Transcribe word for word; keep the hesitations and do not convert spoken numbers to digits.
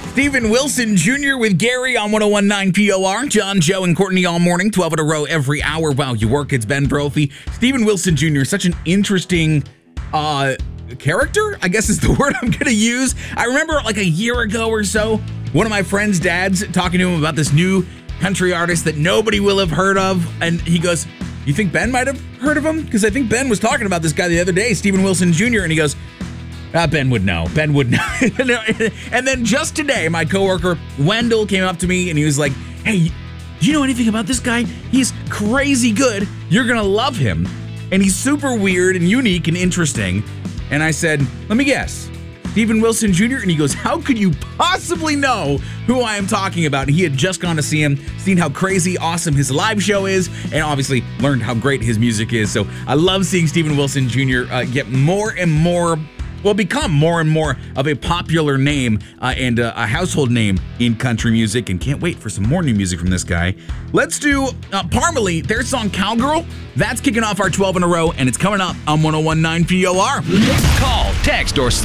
Steven Wilson Junior with Gary on one oh one point nine P O R. John, Joe, and Courtney all morning, twelve in a row every hour while you work. It's Ben Brophy. Steven Wilson Junior is such an interesting uh, character, I guess is the word I'm going to use. I remember like a year ago or so, one of my friend's dads talking to him about this new country artist that nobody will have heard of. And he goes, you think Ben might have heard of him? Because I think Ben was talking about this guy the other day, Steven Wilson Junior And he goes, Uh, Ben would know. Ben would know. And then just today, my coworker Wendell came up to me and he was like, hey, do you know anything about this guy? He's crazy good. You're going to love him. And he's super weird and unique and interesting. And I said, let me guess. Steven Wilson Junior And he goes, how could you possibly know who I am talking about? And he had just gone to see him, seen how crazy awesome his live show is, and obviously learned how great his music is. So I love seeing Steven Wilson Junior Uh, get more and more will become more and more of a popular name uh, and uh, a household name in country music, and can't wait for some more new music from this guy. Let's do uh, Parmalee, their song Cowgirl. That's kicking off our twelve in a row, and it's coming up on one oh one point nine P O R. Call, text, or